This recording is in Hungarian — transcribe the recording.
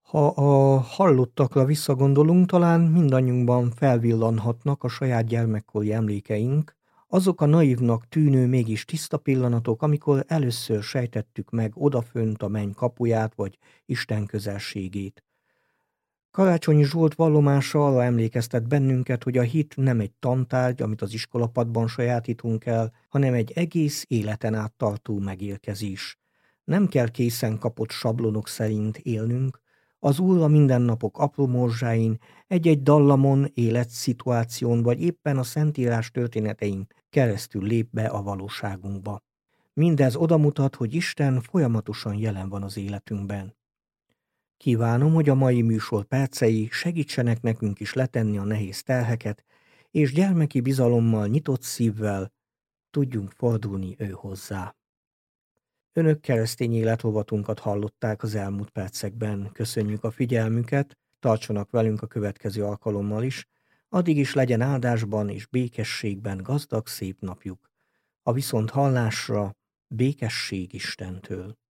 Ha a hallottakra visszagondolunk, talán mindannyiunkban felvillanhatnak a saját gyermekkori emlékeink, azok a naívnak tűnő, mégis tiszta pillanatok, amikor először sejtettük meg odafönt a menny kapuját vagy Isten közelségét. Karácsonyi Zsolt vallomása arra emlékeztet bennünket, hogy a hit nem egy tantárgy, amit az iskolapadban sajátítunk el, hanem egy egész életen át tartó megérkezés. Nem kell készen kapott sablonok szerint élnünk, az Úr a mindennapok apró morzsáin, egy-egy dallamon, életszituáción vagy éppen a Szentírás történetein keresztül lép be a valóságunkba. Mindez odamutat, hogy Isten folyamatosan jelen van az életünkben. Kívánom, hogy a mai műsor percei segítsenek nekünk is letenni a nehéz terheket, és gyermeki bizalommal, nyitott szívvel tudjunk fordulni ő hozzá. Önök keresztény életrovatunkat hallották az elmúlt percekben. Köszönjük a figyelmüket, tartsanak velünk a következő alkalommal is, addig is legyen áldásban és békességben gazdag szép napjuk. A viszont hallásra békesség Istentől.